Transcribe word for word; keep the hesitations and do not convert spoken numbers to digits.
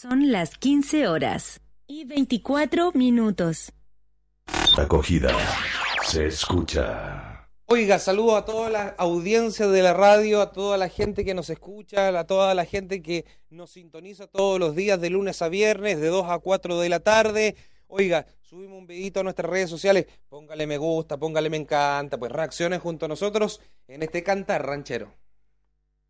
Son las quince horas y veinticuatro minutos. La acogida se escucha. Oiga, saludo a toda la audiencia de la radio, a toda la gente que nos escucha, a toda la gente que nos sintoniza todos los días de lunes a viernes, de dos a cuatro de la tarde. Oiga, subimos un videito a nuestras redes sociales, póngale me gusta, póngale me encanta, pues reacciones junto a nosotros en este Cantar Ranchero.